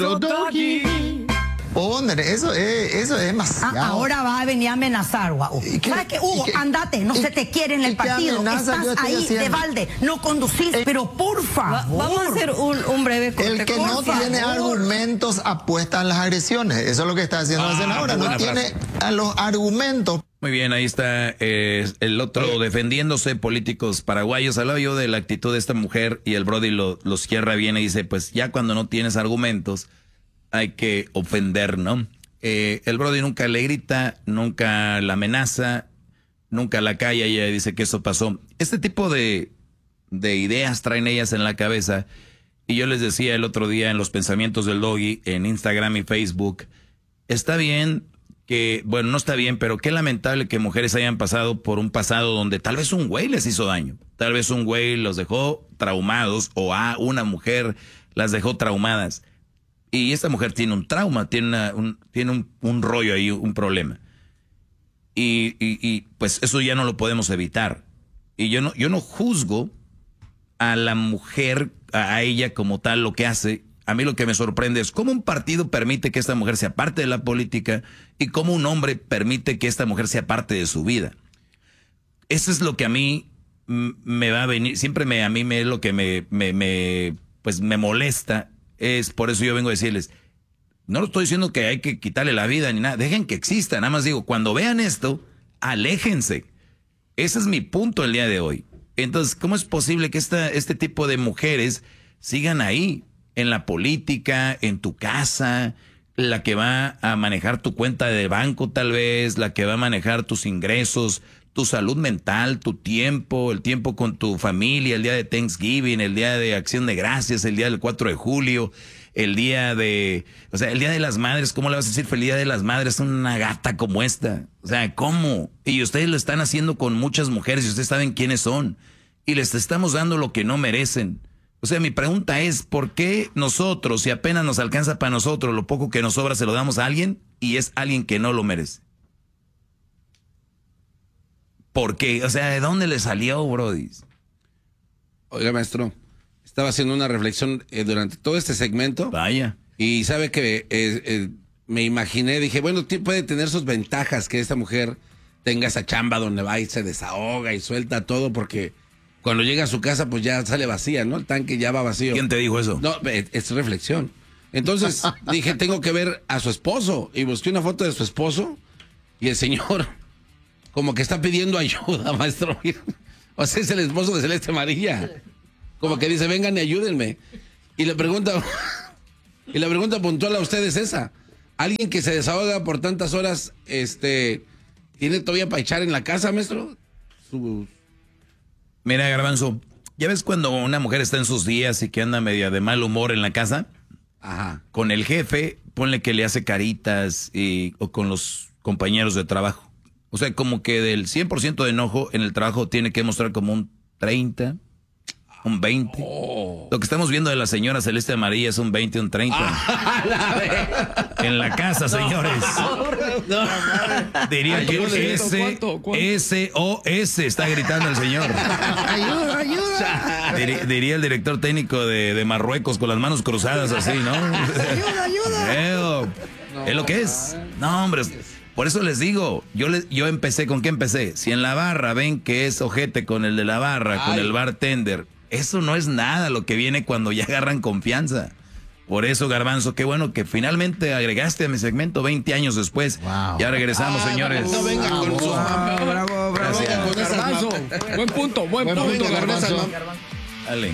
Eso es demasiado. Ahora va a venir a amenazar, Hugo. ¿Sabes qué, Hugo? Andate, no se te quiere en el partido. Estás ahí de balde, no conducís, pero por favor. Vamos a hacer un breve corte. El que no tiene argumentos apuesta a las agresiones. Eso es lo que está haciendo la senadora. No tiene a los argumentos. Muy bien, ahí está el otro defendiéndose, políticos paraguayos. Hablaba yo de la actitud de esta mujer y el Brody los cierra bien y dice, pues ya cuando no tienes argumentos hay que ofender, ¿no? El Brody nunca le grita, nunca la amenaza, nunca la calla y ella dice que eso pasó. Este tipo de ideas traen ellas en la cabeza y yo les decía el otro día en los pensamientos del Doggy en Instagram y Facebook, está bien que, bueno, no está bien, pero qué lamentable que mujeres hayan pasado por un pasado donde tal vez un güey les hizo daño, tal vez un güey los dejó traumados o a una mujer las dejó traumadas. Y esta mujer tiene un trauma, tiene un rollo ahí, un problema. Y pues eso ya no lo podemos evitar. Y yo no juzgo a la mujer, a ella como tal, lo que hace. A mí lo que me sorprende es cómo un partido permite que esta mujer sea parte de la política y cómo un hombre permite que esta mujer sea parte de su vida. Eso es lo que a mí me va a venir, siempre a mí es lo que me molesta. Es por eso yo vengo a decirles, no lo estoy diciendo que hay que quitarle la vida ni nada, dejen que exista, nada más digo, cuando vean esto, aléjense. Ese es mi punto el día de hoy. Entonces, ¿cómo es posible que este tipo de mujeres sigan ahí, en la política, en tu casa, la que va a manejar tu cuenta de banco tal vez, la que va a manejar tus ingresos, tu salud mental, tu tiempo, el tiempo con tu familia, el día de Thanksgiving, el día de Acción de Gracias, el día del 4 de julio, el día de las madres? ¿Cómo le vas a decir feliz día de las madres a una gata como esta? O sea, ¿cómo? Y ustedes lo están haciendo con muchas mujeres y ustedes saben quiénes son. Y les estamos dando lo que no merecen. O sea, mi pregunta es, ¿por qué nosotros, si apenas nos alcanza para nosotros, lo poco que nos sobra se lo damos a alguien y es alguien que no lo merece? ¿Por qué? O sea, ¿de dónde le salió, Brody? Oiga, maestro, estaba haciendo una reflexión durante todo este segmento. Vaya. Y sabe que me imaginé, dije, bueno, puede tener sus ventajas que esta mujer tenga esa chamba donde va y se desahoga y suelta todo, porque cuando llega a su casa pues ya sale vacía, ¿no? El tanque ya va vacío. ¿Quién te dijo eso? No, es reflexión. Entonces dije, tengo que ver a su esposo. Y busqué una foto de su esposo y el señor como que está pidiendo ayuda, maestro. O sea, es el esposo de Celeste Amarilla. Como que dice, vengan y ayúdenme. Y la pregunta puntual a ustedes es esa. ¿Alguien que se desahoga por tantas horas, tiene todavía para echar en la casa, maestro? Mira, Garbanzo, ¿ya ves cuando una mujer está en sus días y que anda media de mal humor en la casa? Ajá. Con el jefe, ponle que le hace caritas o con los compañeros de trabajo. O sea, como que del 100% de enojo en el trabajo tiene que mostrar como un 30, un 20. Oh. Lo que estamos viendo de la señora Celeste Amarilla es un 20, un 30. En la casa, señores. No. Diría que SOS está gritando el señor. Ayuda. Diría el director técnico de Marruecos con las manos cruzadas así, ¿no? Ayuda. Es lo que es. No, hombre. Por eso les digo, yo empecé, ¿con qué empecé? Si en la barra ven que es ojete con el de la barra, con el bartender, eso no es nada lo que viene cuando ya agarran confianza. Por eso, Garbanzo, qué bueno que finalmente agregaste a mi segmento 20 años después. Wow. Ya regresamos, señores. No venga con eso. Bravo. Gracias. Buen punto, Garbanzo. Dale.